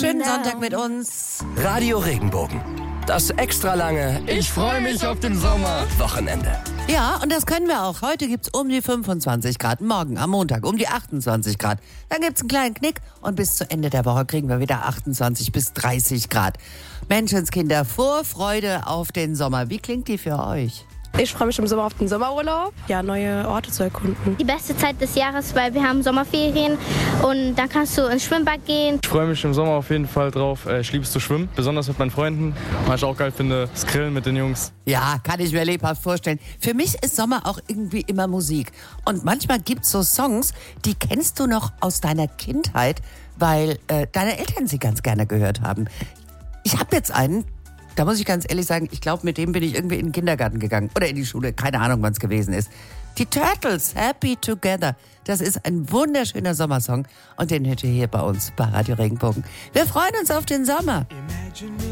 Schönen Sonntag mit uns. Radio Regenbogen. Das extra lange Ich freue mich auf den Sommer. Wochenende. Ja, und das können wir auch. Heute gibt's um die 25 Grad, morgen am Montag um die 28 Grad. Dann gibt's einen kleinen Knick und bis zu Ende der Woche kriegen wir wieder 28 bis 30 Grad. Menschenskinder, Vorfreude auf den Sommer. Wie klingt die für euch? Ich freue mich im Sommer auf den Sommerurlaub, neue Orte zu erkunden. Die beste Zeit des Jahres, weil wir haben Sommerferien und dann kannst du ins Schwimmbad gehen. Ich freue mich im Sommer auf jeden Fall drauf. Ich liebe es zu schwimmen, besonders mit meinen Freunden. Was ich auch geil finde, das Grillen mit den Jungs. Ja, kann ich mir lebhaft vorstellen. Für mich ist Sommer auch irgendwie immer Musik. Und manchmal gibt's so Songs, die kennst du noch aus deiner Kindheit, weil deine Eltern sie ganz gerne gehört haben. Ich habe jetzt einen, da muss ich ganz ehrlich sagen, ich glaube, mit dem bin ich irgendwie in den Kindergarten gegangen oder in die Schule, keine Ahnung, wann es gewesen ist. Die Turtles, Happy Together. Das ist ein wunderschöner Sommersong und den hört ihr hier bei uns bei Radio Regenbogen. Wir freuen uns auf den Sommer.